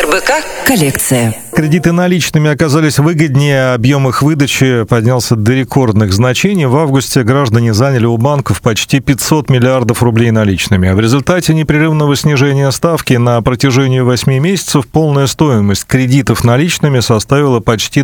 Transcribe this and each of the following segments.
РБК «Коллекция». Кредиты наличными оказались выгоднее, объем их выдачи поднялся до рекордных значений. В августе граждане заняли у банков почти 500 миллиардов рублей наличными. В результате непрерывного снижения ставки на протяжении 8 месяцев полная стоимость кредитов наличными составила почти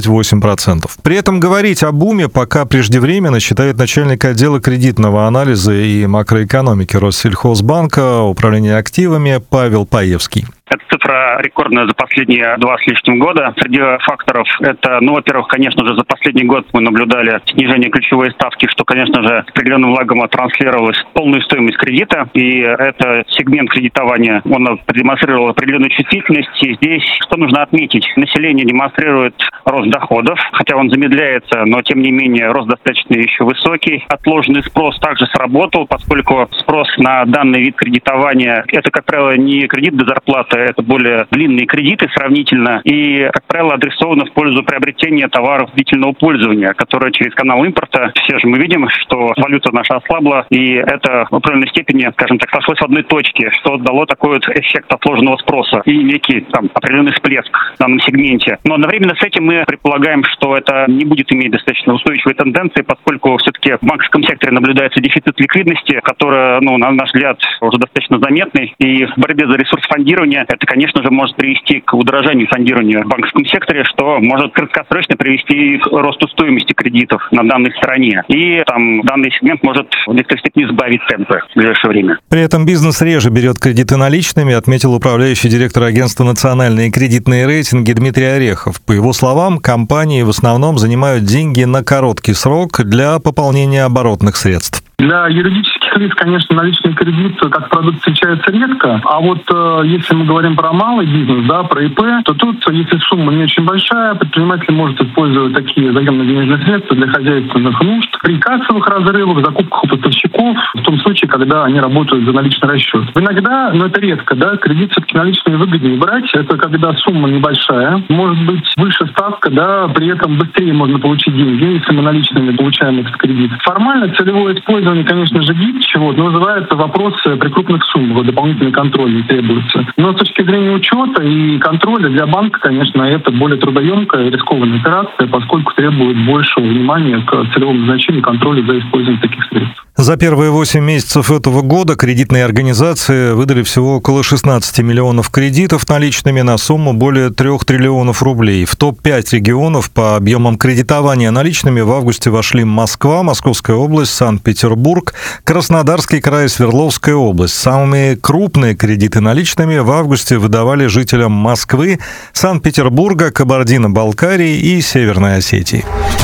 28%. При этом говорить о буме пока преждевременно, считает начальник отдела кредитного анализа и макроэкономики Россельхозбанка управления активами Павел Паевский. Эта цифра рекордная за последние 2 с лишним года. Среди факторов это, во-первых, конечно же, за последний год мы наблюдали снижение ключевой ставки, что, конечно же, с определенным лагом оттранслировалось в полную стоимость кредита. И это сегмент кредитования, он продемонстрировал определенную чувствительность. И здесь, что нужно отметить, население демонстрирует рост доходов, хотя он замедляется, но, тем не менее, рост достаточно еще высокий. Отложенный спрос также сработал, поскольку спрос на данный вид кредитования, это, как правило, не кредит до зарплаты, это более длинные кредиты сравнительно и, как правило, адресованы в пользу приобретения товаров длительного пользования, которые через канал импорта. Все же мы видим, что валюта наша ослабла, и это в определенной степени, скажем так, сошлось в одной точке, что дало такой вот эффект отложенного спроса и некий определенный всплеск в данном сегменте. Но одновременно с этим мы предполагаем, что это не будет иметь достаточно устойчивой тенденции, поскольку все-таки в банковском секторе наблюдается дефицит ликвидности, который, на наш взгляд, уже достаточно заметный, и в борьбе за ресурс фондирования это, конечно же, может привести к удорожанию фондирования в банковском секторе, что может краткосрочно привести к росту стоимости кредитов на данной стороне. И данный сегмент может в некоторой степени сбавить темпы в ближайшее время. При этом бизнес реже берет кредиты наличными, отметил управляющий директор агентства «Национальные кредитные рейтинги» Дмитрий Орехов. По его словам, компании в основном занимают деньги на короткий срок для пополнения оборотных средств. Для юридических лиц, конечно, наличный кредит как продукт встречается редко. А вот если мы говорим про малый бизнес, про ИП, то тут, если сумма не очень большая, предприниматель может использовать такие заемно-денежные средства для хозяйственных нужд при кассовых разрывах, закупках у поставщиков, в том случае, когда они работают за наличный расчет. Иногда, но это редко, кредит все-таки наличными выгоднее брать. Это когда сумма небольшая, может быть выше ставка, при этом быстрее можно получить деньги, если мы наличными получаем этот кредит. Формально целевое использование, конечно же, гибче, но вызывается вопрос при крупных суммах, дополнительный контроль не требуется. Но с точки зрения учета и контроля для банка, конечно, это более трудоемкая и рискованная операция, поскольку требует большего внимания к целевому назначению контроля за использованием таких средств. За первые 8 месяцев этого года кредитные организации выдали всего около 16 миллионов кредитов наличными на сумму более 3 триллионов рублей. В топ-5 регионов по объемам кредитования наличными в августе вошли Москва, Московская область, Санкт-Петербург, Краснодарский край, Свердловская область. Самые крупные кредиты наличными в августе выдавали жителям Москвы, Санкт-Петербурга, Кабардино-Балкарии и Северной Осетии.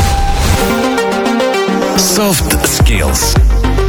Soft Skills.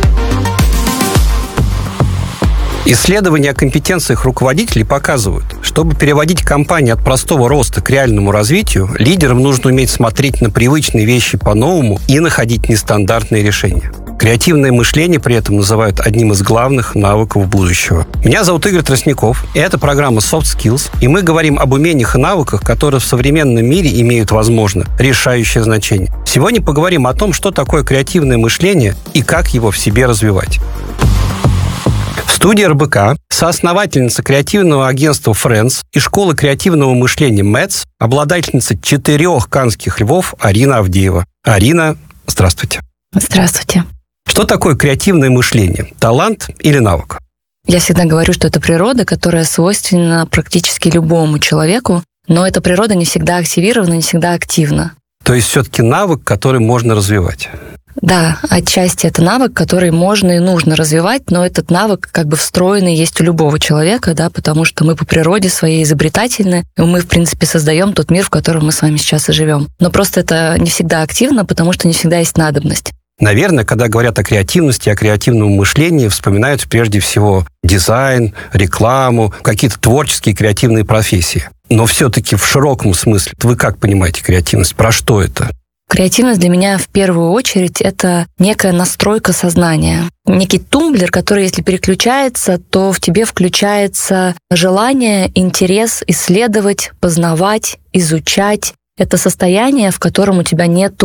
Исследования о компетенциях руководителей показывают, чтобы переводить компанию от простого роста к реальному развитию, лидерам нужно уметь смотреть на привычные вещи по-новому и находить нестандартные решения. Креативное мышление при этом называют одним из главных навыков будущего. Меня зовут Игорь Тростников, и это программа Soft Skills, и мы говорим об умениях и навыках, которые в современном мире имеют, возможно, решающее значение. Сегодня поговорим о том, что такое креативное мышление и как его в себе развивать. В студии РБК соосновательница креативного агентства Friends и школы креативного мышления МЭЦ, обладательница 4 каннских львов Арина Авдеева. Арина, здравствуйте. Здравствуйте. Что такое креативное мышление? Талант или навык? Я всегда говорю, что это природа, которая свойственна практически любому человеку, но эта природа не всегда активирована, не всегда активна. То есть все-таки навык, который можно развивать? Да, отчасти это навык, который можно и нужно развивать, но этот навык встроенный есть у любого человека, потому что мы по природе своей изобретательны, и мы, в принципе, создаем тот мир, в котором мы с вами сейчас и живем. Но просто это не всегда активно, потому что не всегда есть надобность. Наверное, когда говорят о креативности, о креативном мышлении, вспоминают прежде всего дизайн, рекламу, какие-то творческие креативные профессии. Но все-таки в широком смысле, вы как понимаете креативность? Про что это? Креативность для меня в первую очередь это некая настройка сознания. Некий тумблер, который, если переключается, то в тебе включается желание, интерес исследовать, познавать, изучать. Это состояние, в котором у тебя нет